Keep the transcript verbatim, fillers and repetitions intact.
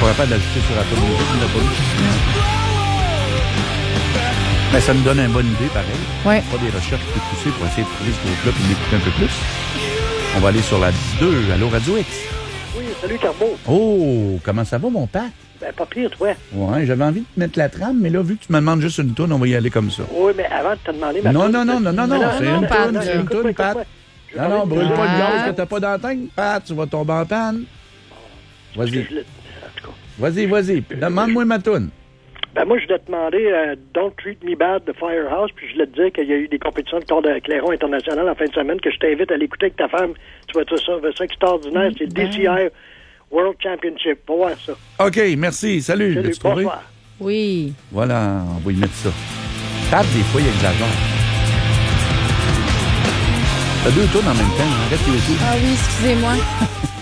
pas capable d'ajouter sur Apple Music, on n'a pas vu. Mais ça nous donne une bonne idée, pareil. Oui. Pas des recherches plus poussées pour essayer de trouver ce groupe-là et l'écouter un peu plus. On va aller sur la deux. Allô, Radio X. Oui, salut, Carbo. Oh, comment ça va, mon Pat? Ben, pas pire, toi. Ouais, j'avais envie de te mettre la trame, mais là, vu que tu me demandes juste une toune, on va y aller comme ça. Oui, mais avant de te demander ma Non, toune, non, non, non, non, non, non, c'est non, une Pat, toune, c'est une écoute-moi, toune, Pat. écoute-moi. Je vais Non, non, parler brûle de- pas le Ah. gaz que t'as pas d'antenne, Pat, tu vas tomber en panne. Vas-y, Je le- En tout cas. vas-y, vas-y, demande-moi ma toune. Ben, moi, je voulais te demander euh, Don't Treat Me Bad de Firehouse, puis je voulais te dire qu'il y a eu des compétitions de tour de Clairon international en fin de semaine que je t'invite à l'écouter avec ta femme. Tu vas trouver ça, ça extraordinaire. C'est le D C I World Championship. Va voir ça. OK, merci, salut. Salut, L'as-tu trouvé? bonsoir. Oui. Voilà, on va y mettre ça. Pat, des fois, il exagère. T'as deux tours en même temps, arrête YouTube. Ah oui, excusez-moi.